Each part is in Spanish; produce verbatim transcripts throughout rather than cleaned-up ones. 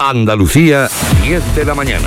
Andalucía, diez de la mañana.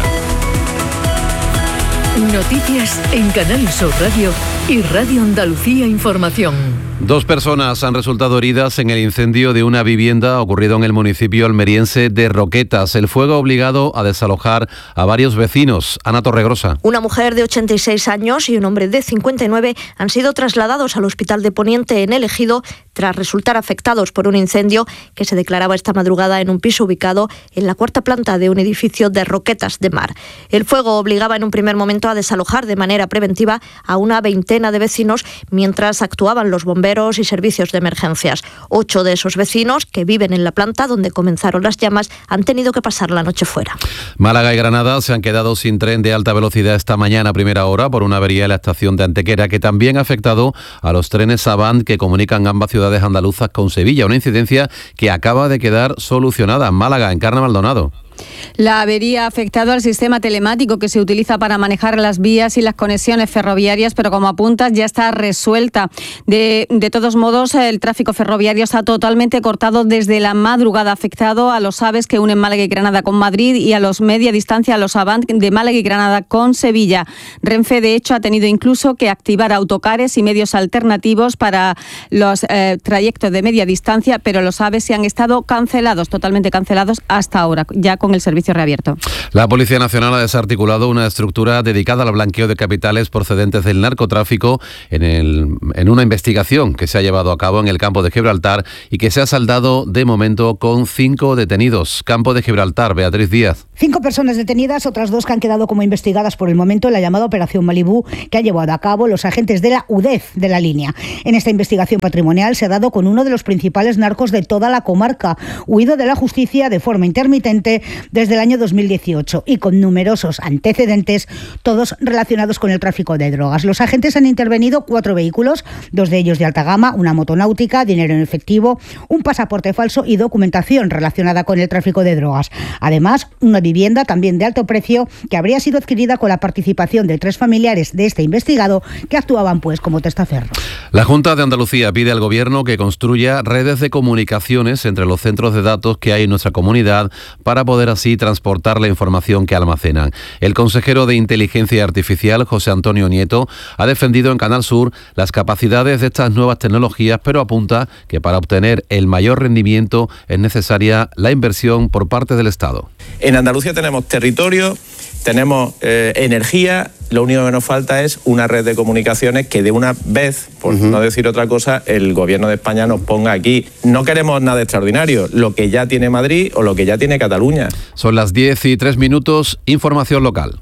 Noticias en Canal Sur Radio y Radio Andalucía Información. Dos personas han resultado heridas en el incendio de una vivienda ocurrido en el municipio almeriense de Roquetas. El fuego ha obligado a desalojar a varios vecinos. Ana Torregrosa. Una mujer de ochenta y seis años y un hombre de cincuenta y nueve han sido trasladados al Hospital de Poniente en El Ejido tras resultar afectados por un incendio que se declaraba esta madrugada en un piso ubicado en la cuarta planta de un edificio de Roquetas de Mar. El fuego obligaba en un primer momento a desalojar de manera preventiva a una veintena de vecinos mientras actuaban los bomberos y servicios de emergencias. Ocho de esos vecinos que viven en la planta donde comenzaron las llamas han tenido que pasar la noche fuera. Málaga y Granada se han quedado sin tren de alta velocidad esta mañana a primera hora por una avería en la estación de Antequera que también ha afectado a los trenes Avant que comunican ambas ciudades andaluzas con Sevilla, una incidencia que acaba de quedar solucionada en Málaga. Encarna Maldonado. La avería ha afectado al sistema telemático que se utiliza para manejar las vías y las conexiones ferroviarias, pero como apuntas ya está resuelta. De, de todos modos, el tráfico ferroviario está totalmente cortado desde la madrugada, afectado a los AVEs que unen Málaga y Granada con Madrid y a los media distancia, a los Avant de Málaga y Granada con Sevilla. Renfe, de hecho, ha tenido incluso que activar autocares y medios alternativos para los eh, trayectos de media distancia, pero los AVEs se han estado cancelados, totalmente cancelados hasta ahora, ya con el servicio reabierto. La Policía Nacional ha desarticulado una estructura dedicada al blanqueo de capitales procedentes del narcotráfico en, el, en una investigación que se ha llevado a cabo en el campo de Gibraltar y que se ha saldado de momento con cinco detenidos. Campo de Gibraltar, Beatriz Díaz. Cinco personas detenidas, otras dos que han quedado como investigadas por el momento en la llamada Operación Malibú que ha llevado a cabo los agentes de la U D E F de la línea. En esta investigación patrimonial se ha dado con uno de los principales narcos de toda la comarca, huido de la justicia de forma intermitente desde el año dos mil dieciocho y con numerosos antecedentes, todos relacionados con el tráfico de drogas. Los agentes han intervenido cuatro vehículos, dos de ellos de alta gama, una motonáutica, dinero en efectivo, un pasaporte falso y documentación relacionada con el tráfico de drogas. Además, una vivienda también de alto precio que habría sido adquirida con la participación de tres familiares de este investigado que actuaban pues como testaferros. La Junta de Andalucía pide al Gobierno que construya redes de comunicaciones entre los centros de datos que hay en nuestra comunidad para poder así transportar la información que almacenan. El consejero de Inteligencia Artificial, José Antonio Nieto, ha defendido en Canal Sur las capacidades de estas nuevas tecnologías, pero apunta que para obtener el mayor rendimiento es necesaria la inversión por parte del Estado. En Andalucía tenemos territorio, tenemos eh, energía, lo único que nos falta es una red de comunicaciones que de una vez, por uh-huh. no decir otra cosa, el Gobierno de España nos ponga aquí. No queremos nada extraordinario, lo que ya tiene Madrid o lo que ya tiene Cataluña. Son las diez y tres minutos, información local.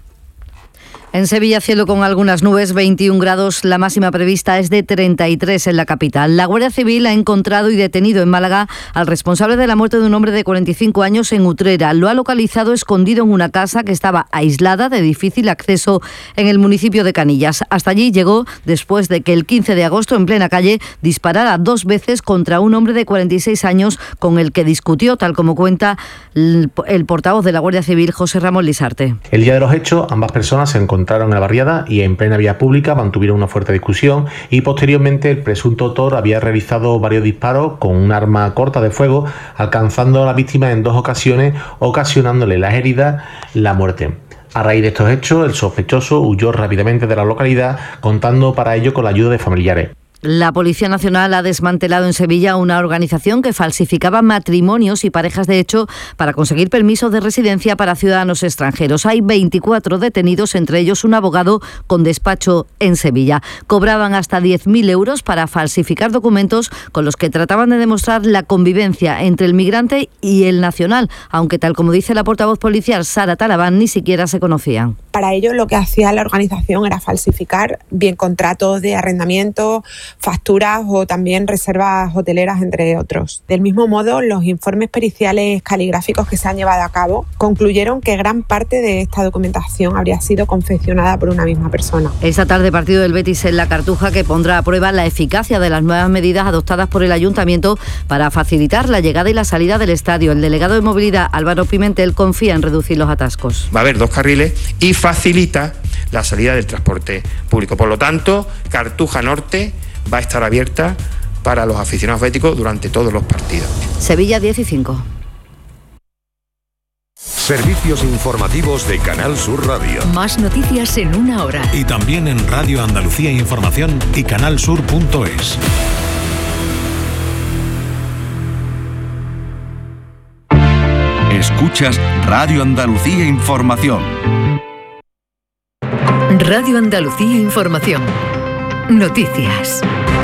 En Sevilla, cielo con algunas nubes, veintiún grados, la máxima prevista es de treinta y tres en la capital. La Guardia Civil ha encontrado y detenido en Málaga al responsable de la muerte de un hombre de cuarenta y cinco años en Utrera. Lo ha localizado escondido en una casa que estaba aislada, de difícil acceso, en el municipio de Canillas. Hasta allí llegó después de que el quince de agosto, en plena calle, disparara dos veces contra un hombre de cuarenta y seis años con el que discutió, tal como cuenta el, el portavoz de la Guardia Civil, José Ramón Lisarte. El día de los hechos, ambas personas se encontraron encontraron en la barriada y en plena vía pública mantuvieron una fuerte discusión y posteriormente el presunto autor había realizado varios disparos con un arma corta de fuego, alcanzando a la víctima en dos ocasiones, ocasionándole las heridas, la muerte. A raíz de estos hechos, el sospechoso huyó rápidamente de la localidad, contando para ello con la ayuda de familiares. La Policía Nacional ha desmantelado en Sevilla una organización que falsificaba matrimonios y parejas de hecho para conseguir permisos de residencia para ciudadanos extranjeros. Hay veinticuatro detenidos, entre ellos un abogado con despacho en Sevilla. Cobraban hasta diez mil euros para falsificar documentos con los que trataban de demostrar la convivencia entre el migrante y el nacional, aunque tal como dice la portavoz policial Sara Talabán, ni siquiera se conocían. Para ello lo que hacía la organización era falsificar bien contratos de arrendamiento, facturas o también reservas hoteleras, entre otros. Del mismo modo, los informes periciales caligráficos que se han llevado a cabo concluyeron que gran parte de esta documentación habría sido confeccionada por una misma persona. Esta tarde, partido del Betis en la Cartuja, que pondrá a prueba la eficacia de las nuevas medidas adoptadas por el Ayuntamiento para facilitar la llegada y la salida del estadio. El delegado de Movilidad, Álvaro Pimentel, confía en reducir los atascos. Va a haber dos carriles y facilita la salida del transporte público. Por lo tanto, Cartuja Norte va a estar abierta para los aficionados béticos durante todos los partidos. Sevilla diez y cinco. Servicios informativos de Canal Sur Radio. Más noticias en una hora. Y también en Radio Andalucía Información y canalsur punto es. Escuchas Radio Andalucía Información. Radio Andalucía Información. Noticias.